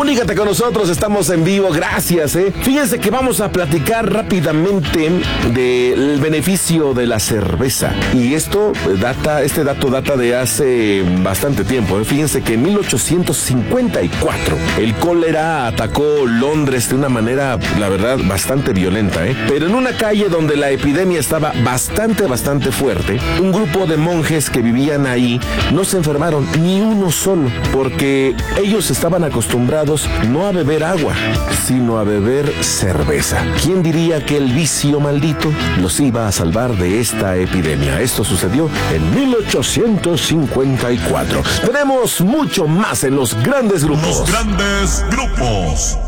Comunícate con nosotros, estamos en vivo, gracias. Fíjense que vamos a platicar rápidamente del beneficio de la cerveza. Y este dato data de hace bastante tiempo. Fíjense que en 1854 el cólera atacó Londres de una manera, la verdad, bastante violenta. Pero en una calle donde la epidemia estaba bastante fuerte, un grupo de monjes que vivían ahí no se enfermaron ni uno solo, porque ellos estaban acostumbrados no a beber agua, sino a beber cerveza. ¿Quién diría que el vicio maldito los iba a salvar de esta epidemia? Esto sucedió en 1854. Tenemos mucho más en Los Grandes Grupos. Los Grandes Grupos.